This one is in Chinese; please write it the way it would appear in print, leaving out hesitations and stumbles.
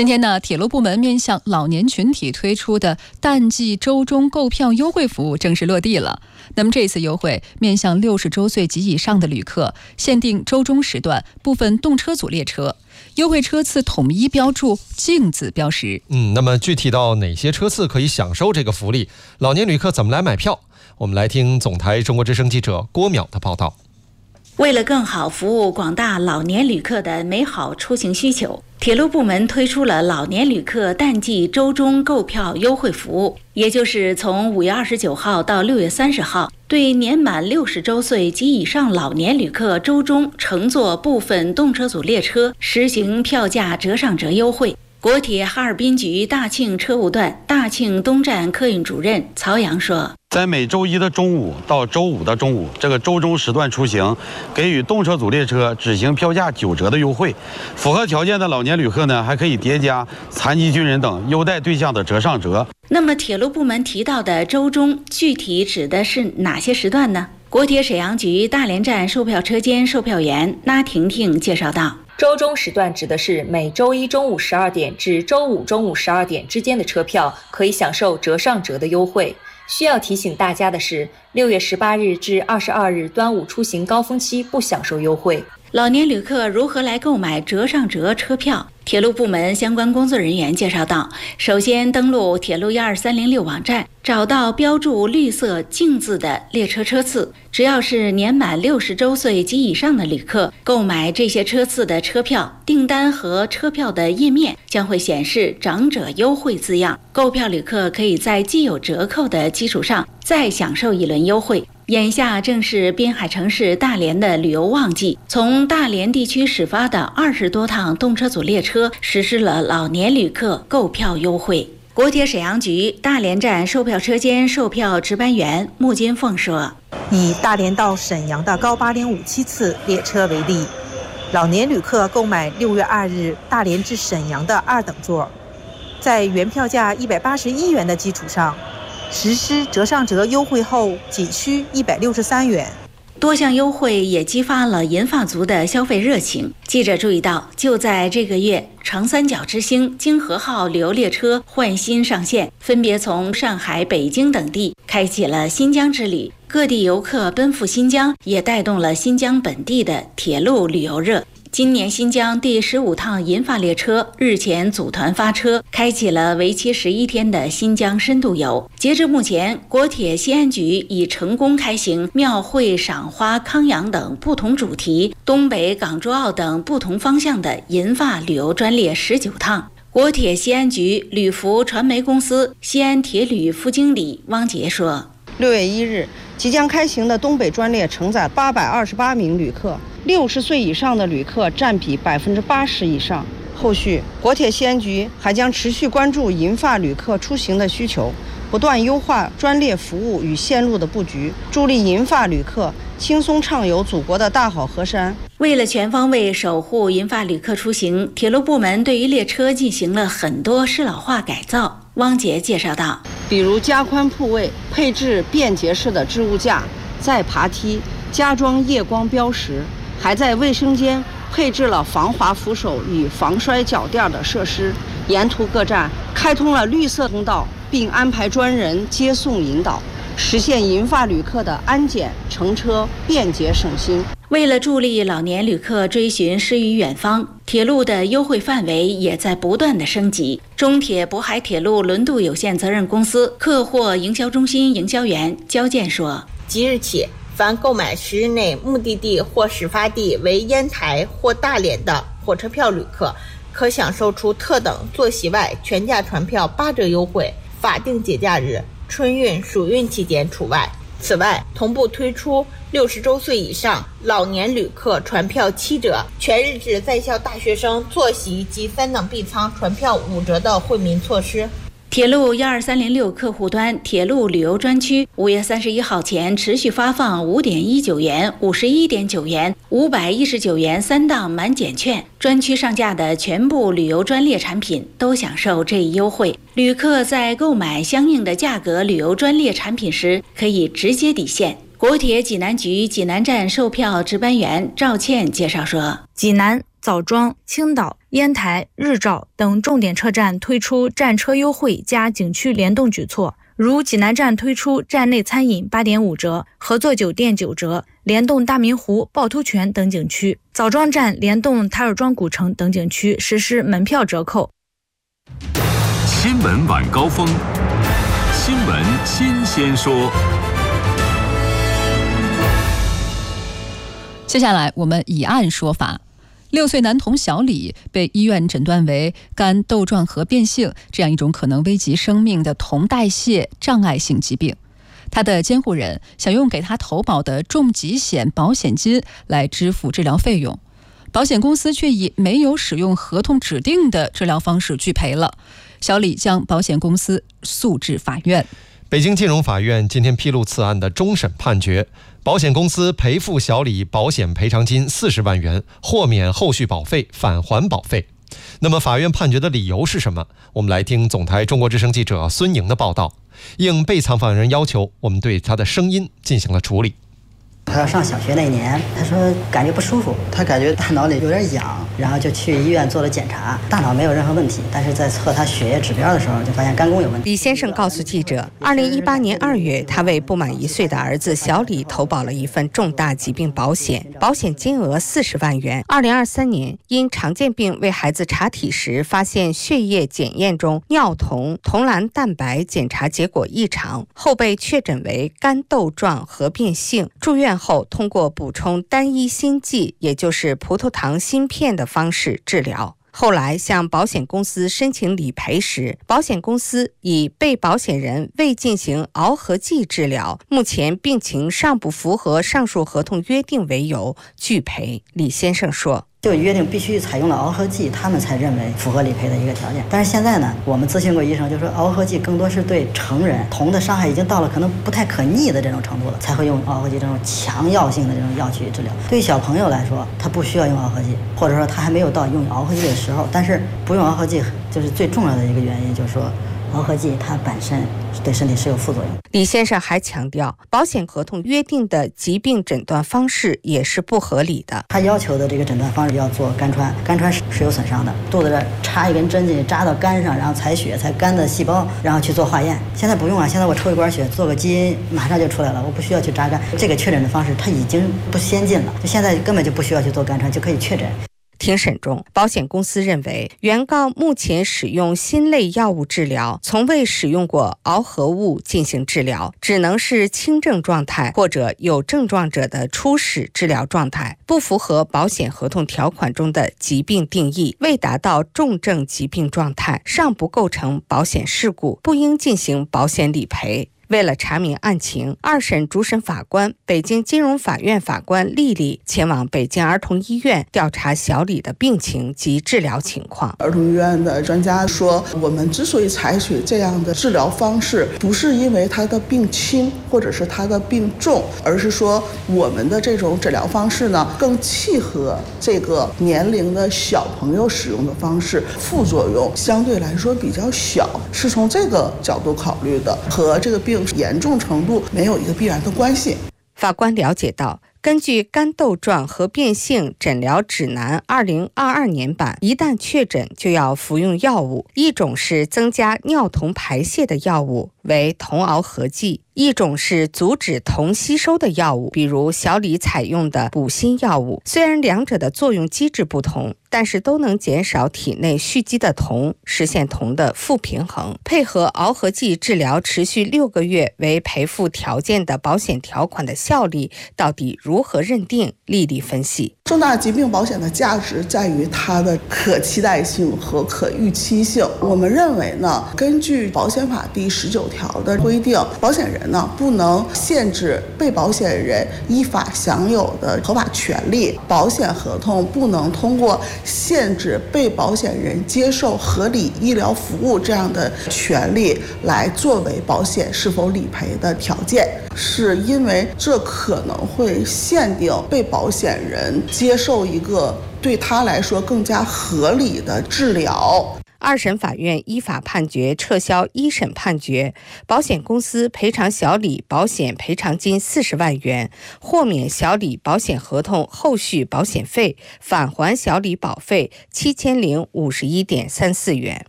今天呢，铁路部门面向老年群体推出的淡季周中购票优惠服务正式落地了。那么这次优惠面向60周岁及以上的旅客，限定周中时段部分动车组列车，优惠车次统一标注净字标识。 那么具体到哪些车次可以享受这个福利？老年旅客怎么来买票？我们来听总台中国之声记者郭淼的报道。 为了更好服务广大老年旅客的美好出行需求，铁路部门推出了老年旅客淡季周中购票优惠服务，也就是从5月29号到6月30号，对年满60周岁及以上老年旅客周中乘坐部分动车组列车实行票价折上折优惠。国铁哈尔滨局大庆车务段大庆东站客运主任曹阳说， 在每周一的中午到周五的中午这个周中时段出行，给予动车组列车执行票价9折的优惠。符合条件的老年旅客呢，还可以叠加残疾军人等优待对象的折上折。 那么铁路部门提到的周中具体指的是哪些时段呢？国铁沈阳局大连站售票车间售票员拉婷婷介绍道， 周中时段指的是每周一中午12点至周五中午12点之间的车票可以享受折上折的优惠。需要提醒大家的是，6月18日至22日端午出行高峰期不享受优惠。 老年旅客如何来购买折上折车票？铁路部门相关工作人员介绍道，首先登录铁路12306网站，找到标注绿色净字的列车车次，只要是年满60周岁及以上的旅客，购买这些车次的车票，订单和车票的页面将会显示长者优惠字样，购票旅客可以在既有折扣的基础上再享受一轮优惠。眼下正是滨海城市大连的旅游旺季，从大连地区始发的20多趟动车组列车实施了老年旅客购票优惠。国铁沈阳局大连站售票车间售票值班员穆金凤说， 以大连到沈阳的高8057次列车为例，老年旅客购买6月2日大连至沈阳的2等座，在原票价181元的基础上，实施折上折优惠后仅需163元。 多项优惠也激发了银发族的消费热情。记者注意到，就在这个月，长三角之星京荷号旅游列车换新上线，分别从上海、北京等地开启了新疆之旅，各地游客奔赴新疆，也带动了新疆本地的铁路旅游热。今年新疆第15趟银发列车日前组团发车，开启了为期11天的新疆深度游。截至目前，国铁西安局已成功开行庙会、赏花、康养等不同主题，东北、港珠澳等不同方向的银发旅游专列19趟。国铁西安局旅服传媒公司西安铁旅副经理汪杰说 ，6月1日即将开行的东北专列承载828名旅客，60岁以上的旅客占比80%以上。后续国铁西安局还将持续关注银发旅客出行的需求，不断优化专列服务与线路的布局，助力银发旅客轻松畅游祖国的大好河山。 为了全方位守护银发旅客出行，铁路部门对于列车进行了很多适老化改造。汪杰介绍道， 比如加宽铺位，配置便捷式的置物架、再爬梯，加装夜光标识，还在卫生间配置了防滑扶手与防摔脚垫的设施。沿途各站开通了绿色通道，并安排专人接送引导，实现银发旅客的安检乘车便捷省心。 为了助力老年旅客追寻诗与远方，铁路的优惠范围也在不断的升级。中铁渤海铁路轮渡有限责任公司客货营销中心营销员焦健说， 即日起，凡购买10日内目的地或始发地为烟台或大连的火车票旅客，可享受除特等坐席外全价船票8折优惠，法定节假日、春运、暑运期间除外。此外，同步推出60周岁以上老年旅客船票7折，全日制在校大学生坐席及3等 B 舱船票5折的惠民措施。 铁路12306客户端铁路旅游专区5月31号前持续发放5.19元、51.9元、519元3档满减券，专区上架的全部旅游专列产品都享受这一优惠。旅客在购买相应的价格旅游专列产品时，可以直接抵现。国铁济南局济南站售票值班员赵倩介绍说， 济南、枣庄、青岛、 烟台、日照等重点车站推出站车优惠加景区联动举措，如济南站推出站内餐饮8.5折，合作酒店9折，联动大明湖、趵突泉等景区；枣庄站联动台儿庄古城等景区实施门票折扣。 新闻晚高峰，新闻新鲜说。 接下来我们以案说法。6岁男童小李被医院诊断为肝窦状核变性这样一种可能危及生命的酮代谢障碍性疾病。他的监护人想用给他投保的重疾险保险金来支付治疗费用，保险公司却以没有使用合同指定的治疗方式拒赔了。小李将保险公司诉至法院。 北京金融法院今天披露此案的终审判决，保险公司赔付小李保险赔偿金40万元，豁免后续保费，返还保费。那么法院判决的理由是什么？我们来听总台中国之声记者孙莹的报道。应被采访人要求，我们对他的声音进行了处理。 他要上小学那年，他说感觉不舒服，他感觉大脑里有点痒，然后就去医院做了检查，大脑没有任何问题，但是在测他血液指标的时候就发现肝功有问题。 李先生告诉记者，2018年2月，他为不满1岁的儿子小李投保了一份重大疾病保险，保险金额40万元。2023年，因常见病为孩子查体时，发现血液检验中尿酮、酮蓝蛋白检查结果异常，后被确诊为肝窦状核变性，住院后通过补充单一锌剂，也就是葡萄糖锌片的方式治疗。后来向保险公司申请理赔时，保险公司以被保险人未进行螯合剂治疗，目前病情尚不符合上述合同约定为由拒赔。李先生说， 就约定必须采用了螯合剂，他们才认为符合理赔的一个条件。但是现在呢，我们咨询过医生，就说螯合剂更多是对成人，酮的伤害已经到了可能不太可逆的这种程度了，才会用螯合剂这种强药性的这种药去治疗。对于小朋友来说，他不需要用螯合剂，或者说他还没有到用螯合剂的时候。但是不用螯合剂，就是最重要的一个原因，就是说螯合剂它本身对身体是有副作用。 李先生还强调，保险合同约定的疾病诊断方式也是不合理的。 他要求的这个诊断方式要做肝穿，肝穿是有损伤的，肚子这插一根针进去，扎到肝上，然后采血，采肝的细胞，然后去做化验。现在不用啊，现在我抽一管血，做个基因，马上就出来了，我不需要去扎肝。这个确诊的方式它已经不先进了，就现在根本就不需要去做肝穿就可以确诊。 庭审中，保险公司认为，原告目前使用锌类药物治疗，从未使用过螯合物进行治疗，只能是轻症状态或者有症状者的初始治疗状态，不符合保险合同条款中的疾病定义，未达到重症疾病状态，尚不构成保险事故，不应进行保险理赔。为了查明案情，2审主审法官、北京金融法院法官丽丽前往北京儿童医院调查小李的病情及治疗情况。 儿童医院的专家说，我们之所以采取这样的治疗方式，不是因为他的病轻或者是他的病重，而是说我们的这种治疗方式呢，更契合这个年龄的小朋友使用的方式，副作用相对来说比较小，是从这个角度考虑的，和这个病严重程度没有一个必然的关系。 法官了解到，根据肝窦状核变性诊疗指南2022年版，一旦确诊就要服用药物，一种是增加尿酮排泄的药物，为酮螯合剂；一种是阻止酮吸收的药物，比如小李采用的补锌药物。虽然两者的作用机制不同，但是都能减少体内蓄积的酮，实现酮的负平衡。配合螯合剂治疗持续6个月为赔付条件的保险条款的效力到底如何认定？丽丽分析， 重大疾病保险的价值在于它的可期待性和可预期性。我们认为呢，根据保险法第19条的规定，保险人呢不能限制被保险人依法享有的合法权利，保险合同不能通过限制被保险人接受合理医疗服务这样的权利来作为保险是否理赔的条件，是因为这可能会限定被保险人接受一个对他来说更加合理的治疗。 2审法院依法判决撤销1审判决，保险公司赔偿小李保险赔偿金40万元，豁免小李保险合同后续保险费，返还小李保费7051.34元。